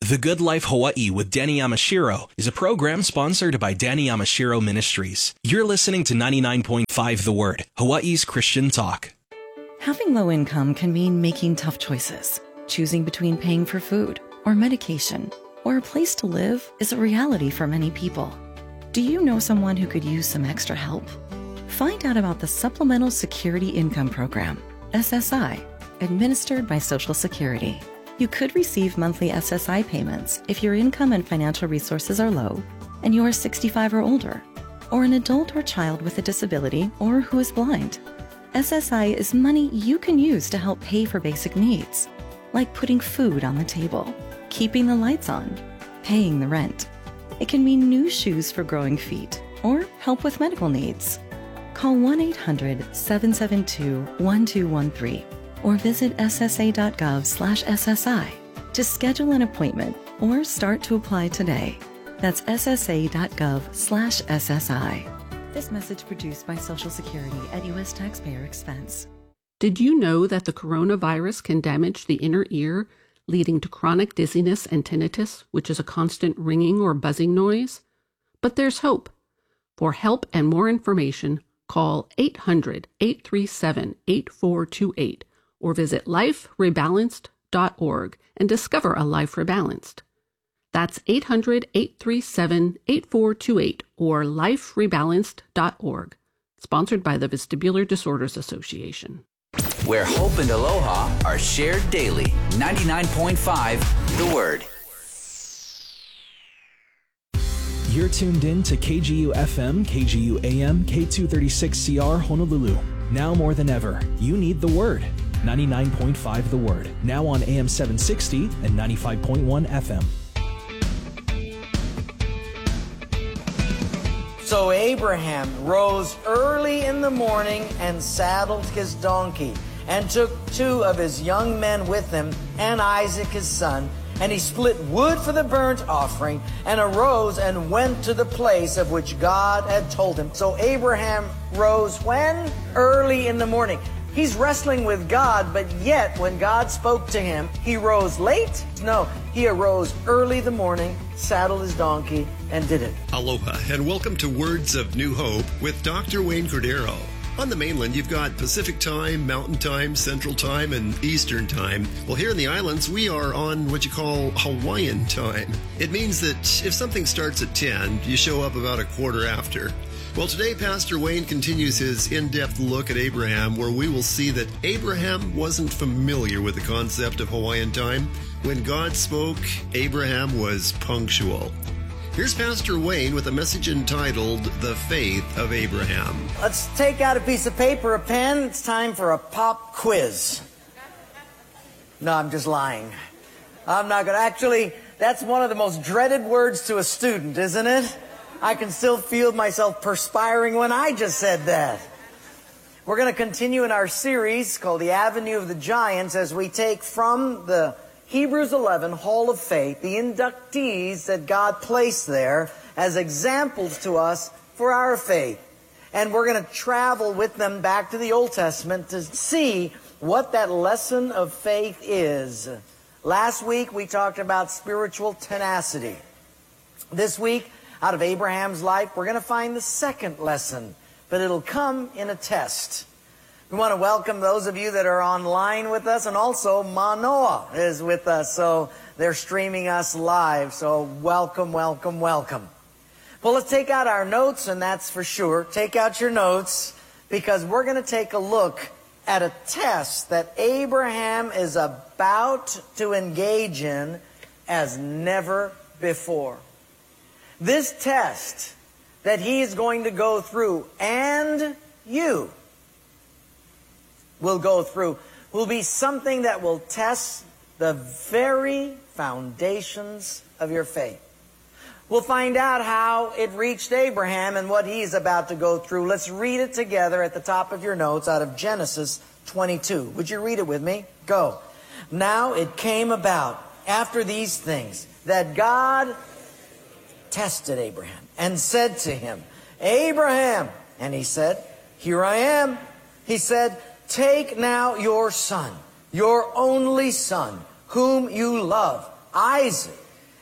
The Good Life Hawaii with Danny Yamashiro is a program sponsored by Danny Yamashiro Ministries. You're listening to 99.5 The Word, Hawaii's Christian talk. Having low income can mean making tough choices. Choosing between paying for food or medication or a place to live is a reality for many people. Do you know someone who could use some extra help? Find out about the Supplemental Security Income Program, SSI, administered by Social Security. You could receive monthly SSI payments if your income and financial resources are low and you are 65 or older, or an adult or child with a disability or who is blind. SSI is money you can use to help pay for basic needs, like putting food on the table, keeping the lights on, paying the rent. It can mean new shoes for growing feet or help with medical needs. Call 1-800-772-1213 or visit ssa.gov/SSI to schedule an appointment or start to apply today. That's ssa.gov/SSI. This message produced by Social Security at U.S. taxpayer expense. Did you know that the coronavirus can damage the inner ear, leading to chronic dizziness and tinnitus, which is a constant ringing or buzzing noise? But there's hope. For help and more information, call 800-837-8428 or visit liferebalanced.org and discover a life rebalanced. That's 800-837-8428 or liferebalanced.org. Sponsored by the Vestibular Disorders Association. Where hope and aloha are shared daily. 99.5 The Word. You're tuned in to KGU FM, KGU AM, K236CR Honolulu. Now more than ever, you need the Word. 99.5 The Word. Now on AM 760 and 95.1 FM. So Abraham rose early in the morning and saddled his donkey, and took 2 of his young men with him, and Isaac his son, and he split wood for the burnt offering, and arose and went to the place of which God had told him. So Abraham rose when? Early in the morning. He's wrestling with God, but yet when God spoke to him, he rose late? No, he arose early in the morning, saddled his donkey, and did it. Aloha, and welcome to Words of New Hope with Dr. Wayne Cordero. On the mainland, you've got Pacific Time, Mountain Time, Central Time, and Eastern Time. Well, here in the islands, we are on what you call Hawaiian Time. It means that if something starts at 10, you show up about a quarter after. Well, today, Pastor Wayne continues his in-depth look at Abraham, where we will see that Abraham wasn't familiar with the concept of Hawaiian time. When God spoke, Abraham was punctual. Here's Pastor Wayne with a message entitled, The Faith of Abraham. Let's take out a piece of paper, a pen. It's time for a pop quiz. No, I'm just lying. I'm not going to. Actually, that's one of the most dreaded words to a student, isn't it? I can still feel myself perspiring when I just said that. We're going to continue in our series called The Avenue of the Giants as we take from the Hebrews 11 Hall of Faith the inductees that God placed there as examples to us for our faith. And we're going to travel with them back to the Old Testament to see what that lesson of faith is. Last week we talked about spiritual tenacity. This week, out of Abraham's life, we're going to find the second lesson, but it'll come in a test. We want to welcome those of you that are online with us, and also Manoa is with us, so they're streaming us live. So welcome, welcome, welcome. Well, let's take out our notes, and that's for sure. Take out your notes, because we're going to take a look at a test that Abraham is about to engage in as never before. This test that he is going to go through, and you will go through, will be something that will test the very foundations of your faith. We'll find out how it reached Abraham and what he's about to go through. Let's read it together at the top of your notes out of Genesis 22. Would you read it with me? Go. Now it came about after these things that God tested Abraham and said to him, Abraham. And he said, Here I am. He said, Take now your son, your only son, whom you love, Isaac,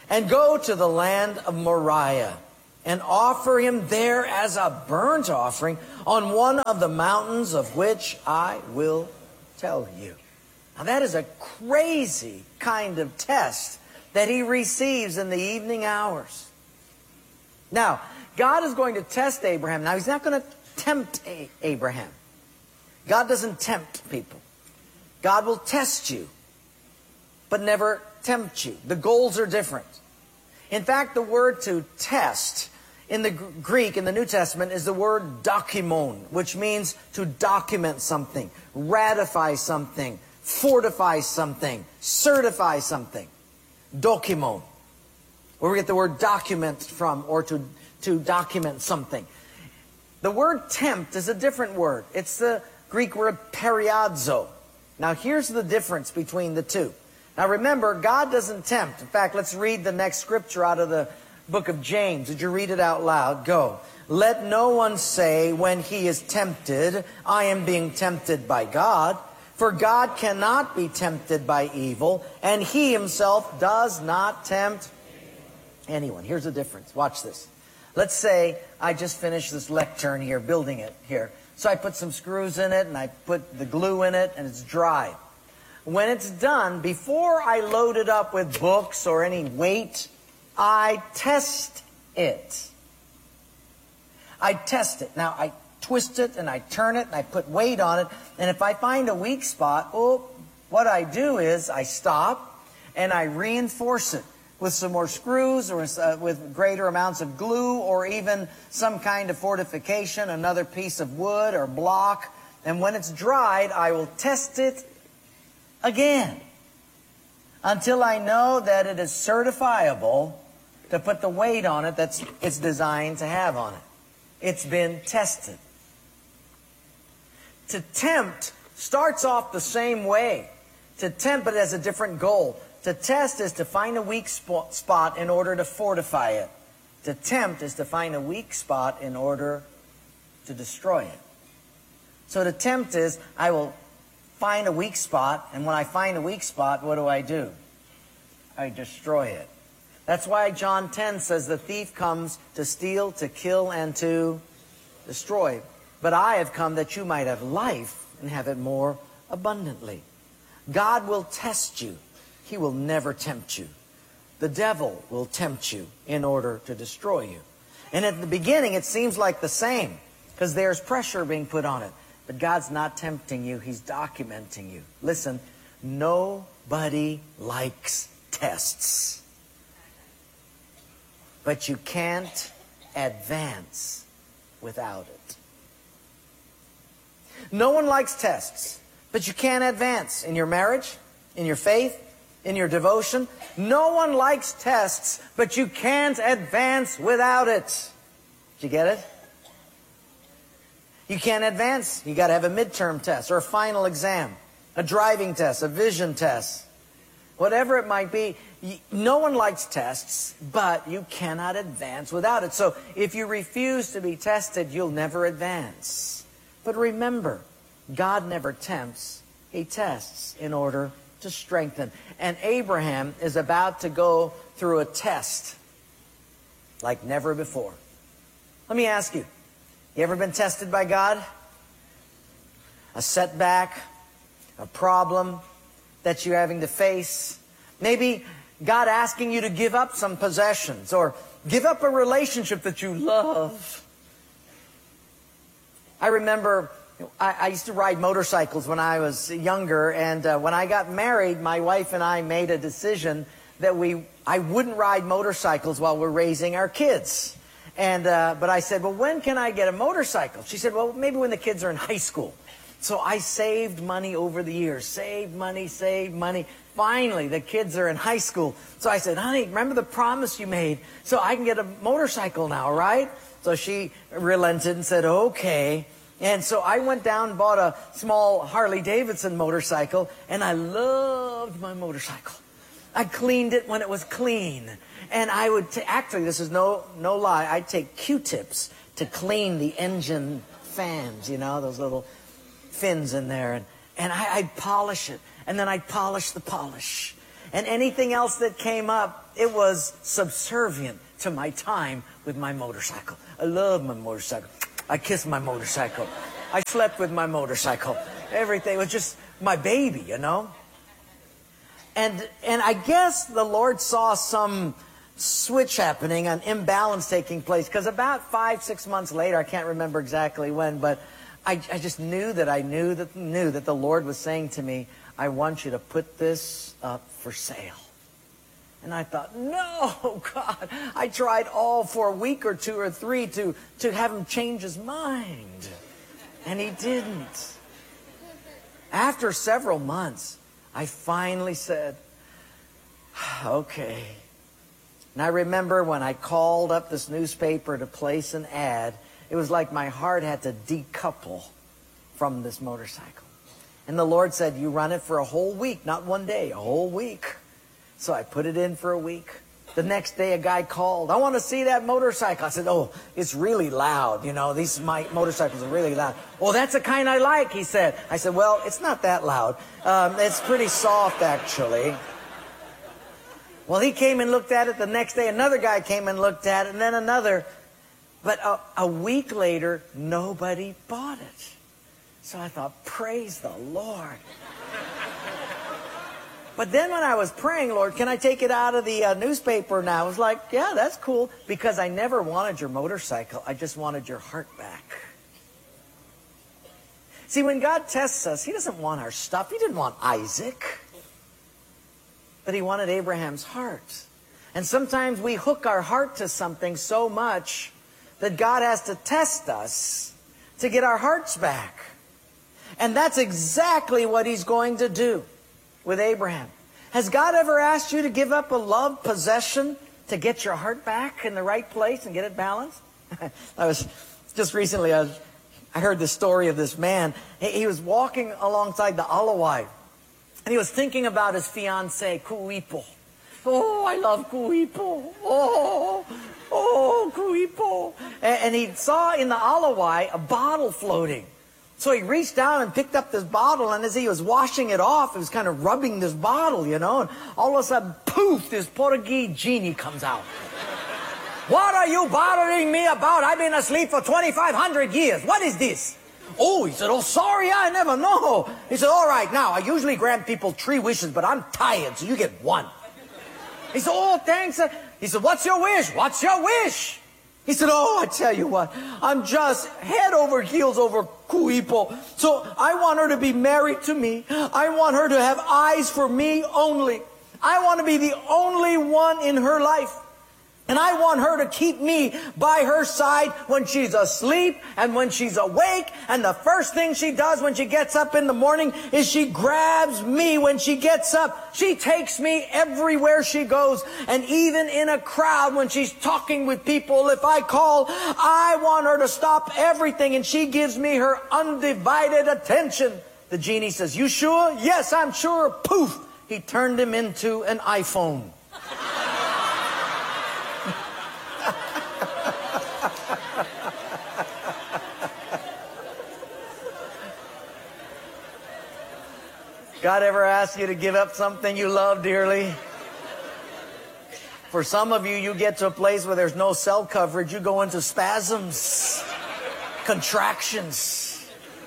and go to the land of Moriah and offer him there as a burnt offering on one of the mountains of which I will tell you. Now that is a crazy kind of test that he receives in the evening hours. Now, God is going to test Abraham. Now, he's not going to tempt Abraham. God doesn't tempt people. God will test you, but never tempt you. The goals are different. In fact, the word to test in the Greek, in the New Testament, is the word dokimon, which means to document something, ratify something, fortify something, certify something. Dokimon. Where we get the word document from, or to document something. The word tempt is a different word. It's the Greek word periadzo. Now here's the difference between the two. Now remember, God doesn't tempt. In fact, let's read the next scripture out of the book of James. Did you read it out loud? Go. Let no one say when he is tempted, I am being tempted by God. For God cannot be tempted by evil, and he himself does not tempt anyone. Here's the difference. Watch this. Let's say I just finished this lectern here, building it here. So I put some screws in it, and I put the glue in it, and it's dry. When it's done, before I load it up with books or any weight, I test it. I test it. Now, I twist it, and I turn it, and I put weight on it, and if I find a weak spot, what I do is I stop, and I reinforce it with some more screws, or with greater amounts of glue, or even some kind of fortification, another piece of wood or block. And when it's dried, I will test it again until I know that it is certifiable to put the weight on it that it's designed to have on it. It's been tested. To tempt starts off the same way. To tempt, but it has a different goal. To test is to find a weak spot in order to fortify it. To tempt is to find a weak spot in order to destroy it. So to tempt is, I will find a weak spot, and when I find a weak spot, what do? I destroy it. That's why John 10 says the thief comes to steal, to kill, and to destroy. But I have come that you might have life and have it more abundantly. God will test you. He will never tempt you. The devil will tempt you in order to destroy you. And at the beginning, it seems like the same, because there's pressure being put on it. But God's not tempting you. He's documenting you. Listen, nobody likes tests. But you can't advance without it. No one likes tests, but you can't advance in your marriage, in your faith, in your devotion. No one likes tests, but you can't advance without it. Did you get it? You can't advance. You got to have a midterm test or a final exam, a driving test, a vision test, whatever it might be. No one likes tests, but you cannot advance without it. So if you refuse to be tested, you'll never advance. But remember, God never tempts. He tests in order to strengthen. And Abraham is about to go through a test like never before. Let me ask you, you ever been tested by God? A setback, a problem that you're having to face? Maybe God asking you to give up some possessions or give up a relationship that you love. I remember I used to ride motorcycles when I was younger, and when I got married, my wife and I made a decision that I wouldn't ride motorcycles while we're raising our kids. And but I said, well, when can I get a motorcycle? She said, well, maybe when the kids are in high school. So I saved money over the years, saved money. Finally, the kids are in high school. So I said, honey, remember the promise you made? So I can get a motorcycle now, right? So she relented and said, okay. And so I went down and bought a small Harley-Davidson motorcycle, and I loved my motorcycle. I cleaned it when it was clean. And I would, actually, this is no lie, I'd take Q-tips to clean the engine fans, you know, those little fins in there. And I'd polish it. And then I'd polish the polish. And anything else that came up, it was subservient to my time with my motorcycle. I love my motorcycle. I kiss my motorcycle. I slept with my motorcycle. Everything was just my baby, you know. And I guess the Lord saw some switch happening, an imbalance taking place, because about 5-6 months later, I can't remember exactly when, but I just knew that the Lord was saying to me, I want you to put this up for sale. And I thought, no, God, I tried all for a week or two or three to have him change his mind. And he didn't. After several months, I finally said, okay. And I remember when I called up this newspaper to place an ad, it was like my heart had to decouple from this motorcycle. And the Lord said, you run it for a whole week, not one day, a whole week. So I put it in for a week. The next day a guy called, I want to see that motorcycle. I said, oh, it's really loud. You know, these motorcycles are really loud. Oh, that's the kind I like, he said. I said, well, it's not that loud. It's pretty soft, actually. Well, he came and looked at it. The next day another guy came and looked at it, and then another. But a week later, nobody bought it. So I thought, praise the Lord. But then when I was praying, Lord, can I take it out of the newspaper now? I was like, yeah, that's cool. Because I never wanted your motorcycle. I just wanted your heart back. See, when God tests us, he doesn't want our stuff. He didn't want Isaac. But he wanted Abraham's heart. And sometimes we hook our heart to something so much that God has to test us to get our hearts back. And that's exactly what he's going to do with Abraham. Has God ever asked you to give up a loved possession to get your heart back in the right place and get it balanced? Just recently, I heard the story of this man. He was walking alongside the Alawai, and he was thinking about his fiancée, Kuipo. Oh, I love Kuipo. Oh, Kuipo. And he saw in the Alawai a bottle floating. So he reached down and picked up this bottle, and as he was washing it off, he was kind of rubbing this bottle, you know, and all of a sudden, poof, this Portuguese genie comes out. What are you bothering me about? I've been asleep for 2,500 years. What is this? Oh, he said, oh, sorry, I never know. He said, all right, now, I usually grant people 3 wishes, but I'm tired, so you get 1. He said, oh, thanks. He said, what's your wish? What's your wish? He said, oh, I tell you what, I'm just head over heels over Kuipo. So I want her to be married to me. I want her to have eyes for me only. I want to be the only one in her life. And I want her to keep me by her side when she's asleep and when she's awake. And the first thing she does when she gets up in the morning is she grabs me when she gets up. She takes me everywhere she goes. And even in a crowd when she's talking with people, if I call, I want her to stop everything. And she gives me her undivided attention. The genie says, you sure? Yes, I'm sure. Poof! He turned him into an iPhone. God ever asked you to give up something you love dearly? For some of you, you get to a place where there's no cell coverage. You go into spasms, contractions.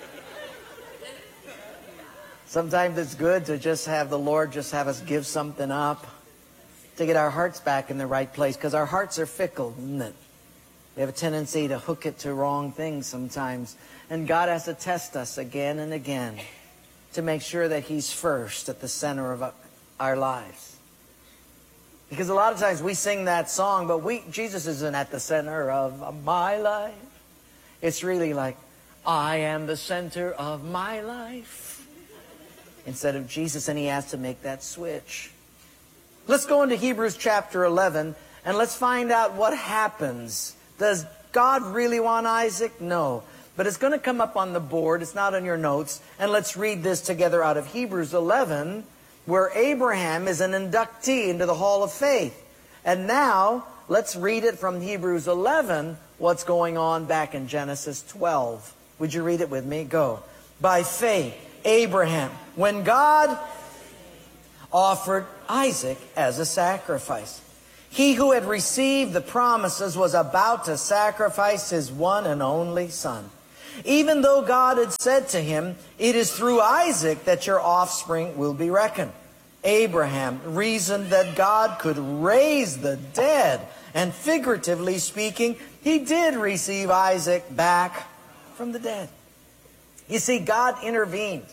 Sometimes it's good to just have the Lord just have us give something up to get our hearts back in the right place, because our hearts are fickle, isn't it? We have a tendency to hook it to wrong things sometimes. And God has to test us again and again to make sure that he's first at the center of our lives. Because a lot of times we sing that song, but Jesus isn't at the center of my life. It's really like, I am the center of my life, instead of Jesus, and he has to make that switch. Let's go into Hebrews chapter 11, and let's find out what happens. Does God really want Isaac? No. But it's going to come up on the board. It's not on your notes. And let's read this together out of Hebrews 11, where Abraham is an inductee into the Hall of Faith. And now, let's read it from Hebrews 11, what's going on back in Genesis 12. Would you read it with me? Go. By faith, Abraham, when God offered Isaac as a sacrifice. He who had received the promises was about to sacrifice his one and only son. Even though God had said to him, "It is through Isaac that your offspring will be reckoned." Abraham reasoned that God could raise the dead. And figuratively speaking, he did receive Isaac back from the dead. You see, God intervened.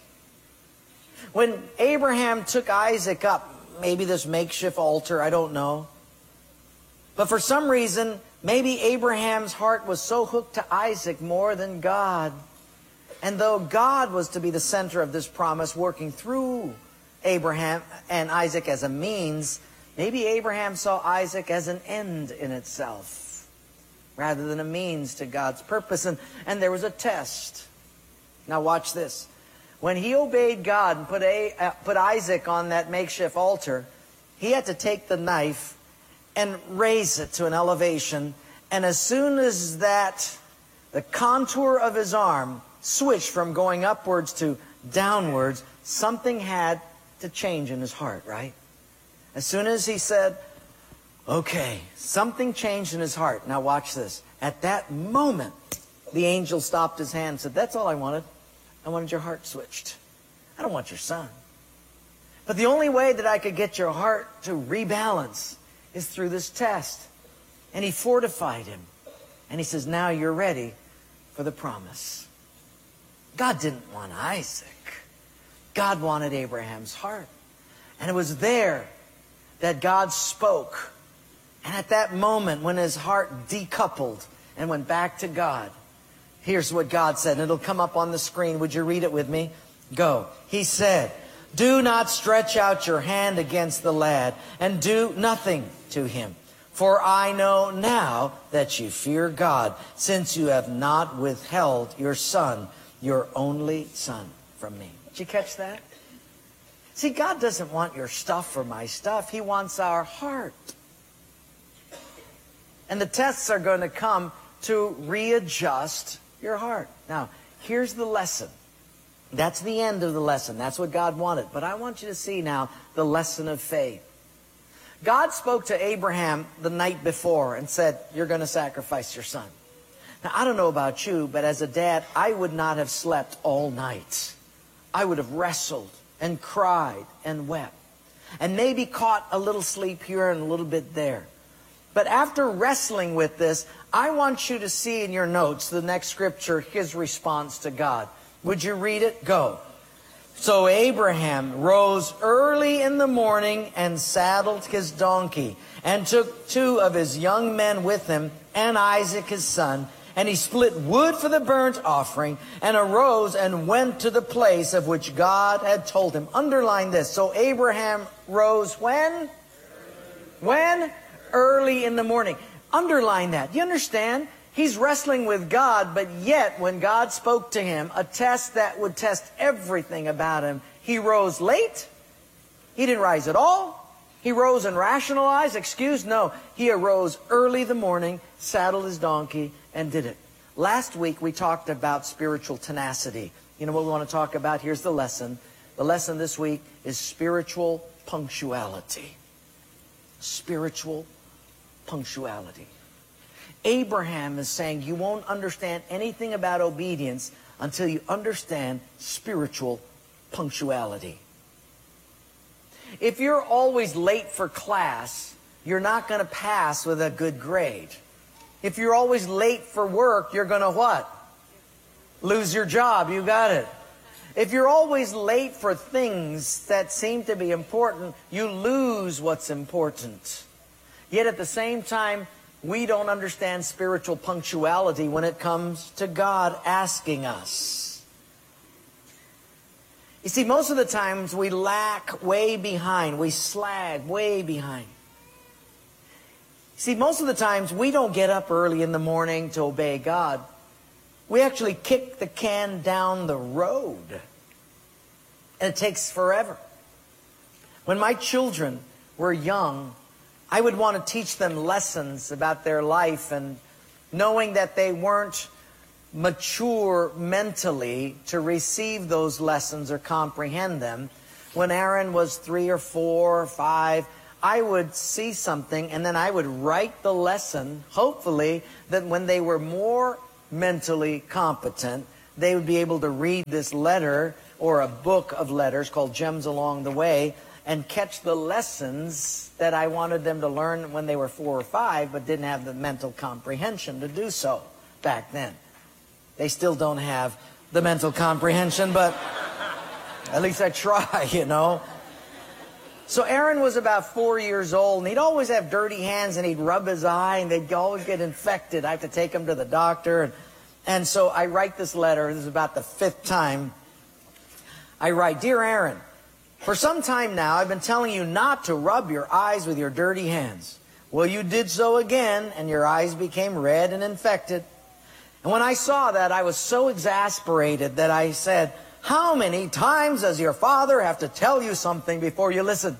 When Abraham took Isaac up, maybe this makeshift altar, I don't know. But for some reason, maybe Abraham's heart was so hooked to Isaac more than God. And though God was to be the center of this promise, working through Abraham and Isaac as a means, maybe Abraham saw Isaac as an end in itself, rather than a means to God's purpose. And there was a test. Now watch this. When he obeyed God and put Isaac on that makeshift altar, he had to take the knife and raise it to an elevation. And as soon as the contour of his arm switched from going upwards to downwards, something had to change in his heart, right? As soon as he said, okay, something changed in his heart. Now watch this. At that moment, the angel stopped his hand and said, "That's all I wanted. I wanted your heart switched. I don't want your son. But the only way that I could get your heart to rebalance is through this test." And he fortified him. And he says, "Now you're ready for the promise." God didn't want Isaac. God wanted Abraham's heart. And it was there that God spoke. And at that moment, when his heart decoupled and went back to God, here's what God said. And it'll come up on the screen. Would you read it with me? Go. He said, "Do not stretch out your hand against the lad, and do nothing to him. For I know now that you fear God, since you have not withheld your son, your only son, from me." Did you catch that? See, God doesn't want your stuff or my stuff. He wants our heart. And the tests are going to come to readjust your heart. Now, here's the lesson. That's the end of the lesson. That's what God wanted. But I want you to see now the lesson of faith. God spoke to Abraham the night before and said, "You're going to sacrifice your son." Now, I don't know about you, but as a dad, I would not have slept all night. I would have wrestled and cried and wept, and maybe caught a little sleep here and a little bit there. But after wrestling with this, I want you to see in your notes the next scripture, his response to God. Would you read it? Go. "So Abraham rose early in the morning and saddled his donkey, and took 2 of his young men with him, and Isaac his son. And he split wood for the burnt offering, and arose and went to the place of which God had told him." Underline this. So Abraham rose when? When? Early in the morning. Underline that. You understand? He's wrestling with God, but yet when God spoke to him, a test that would test everything about him, he rose late. He didn't rise at all. He rose and rationalized, no. He arose early in the morning, saddled his donkey, and did it. Last week we talked about spiritual tenacity. You know what we want to talk about? Here's the lesson. The lesson this week is spiritual punctuality. Spiritual punctuality. Abraham is saying you won't understand anything about obedience until you understand spiritual punctuality. If you're always late for class, you're not going to pass with a good grade. If you're always late for work, you're going to what? Lose your job. You got it. If you're always late for things that seem to be important, you lose what's important. Yet at the same time, we don't understand spiritual punctuality when it comes to God asking us. You see, most of the times we lack way behind. We slag way behind. See, most of the times we don't get up early in the morning to obey God. We actually kick the can down the road. And it takes forever. When my children were young, I would want to teach them lessons about their life, and knowing that they weren't mature mentally to receive those lessons or comprehend them, when Aaron was 3 or 4 or 5, I would see something and then I would write the lesson, hopefully, that when they were more mentally competent, they would be able to read this letter or a book of letters called Gems Along the Way and catch the lessons that I wanted them to learn when they were 4 or 5, but didn't have the mental comprehension to do so back then. They still don't have the mental comprehension, but at least I try, you know. So Aaron was about 4 years old, and he'd always have dirty hands, and he'd rub his eye, and they'd always get infected. I have to take him to the doctor. And so I write this letter. This is about the 5th time. I write, Dear Aaron, for some time now, I've been telling you not to rub your eyes with your dirty hands. Well, you did so again, and your eyes became red and infected. And when I saw that, I was so exasperated that I said, how many times does your father have to tell you something before you listen?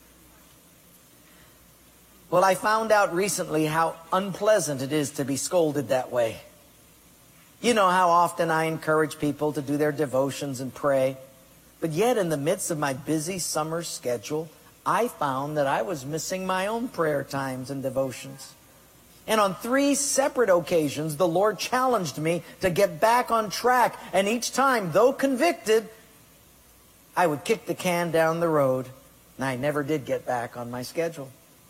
Well, I found out recently how unpleasant it is to be scolded that way. You know how often I encourage people to do their devotions and pray. But yet in the midst of my busy summer schedule, I found that I was missing my own prayer times and devotions. And on 3 separate occasions, the Lord challenged me to get back on track. And each time, though convicted, I would kick the can down the road. And I never did get back on my schedule.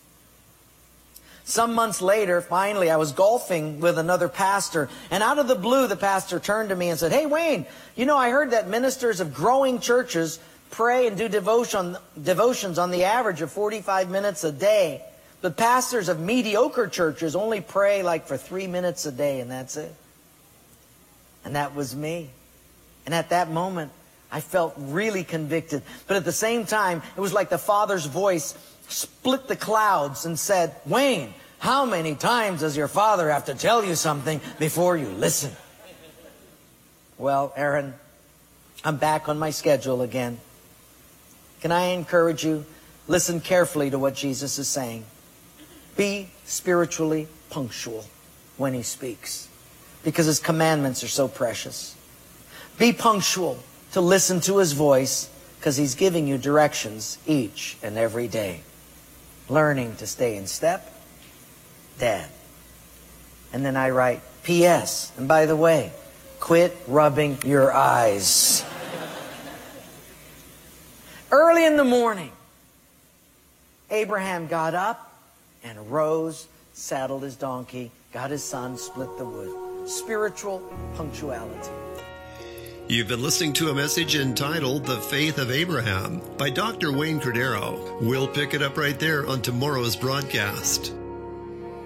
Some months later, finally, I was golfing with another pastor. And out of the blue, the pastor turned to me and said, Hey, Wayne, you know, I heard that ministers of growing churches pray and do devotions on the average of 45 minutes a day. But pastors of mediocre churches only pray like for 3 minutes a day, and that's it. And that was me. And at that moment, I felt really convicted. But at the same time, it was like the Father's voice split the clouds and said, Wayne, how many times does your father have to tell you something before you listen? Well, Aaron, I'm back on my schedule again. Can I encourage you? Listen carefully to what Jesus is saying. Be spiritually punctual when He speaks, because His commandments are so precious. Be punctual to listen to His voice, because He's giving you directions each and every day. Learning to stay in step, Dad. And then I write, P.S. And by the way, quit rubbing your eyes. Early in the morning, Abraham got up and rose, saddled his donkey, got his son, split the wood. Spiritual punctuality. You've been listening to a message entitled The Faith of Abraham by Dr. Wayne Cordeiro. We'll pick it up right there on tomorrow's broadcast.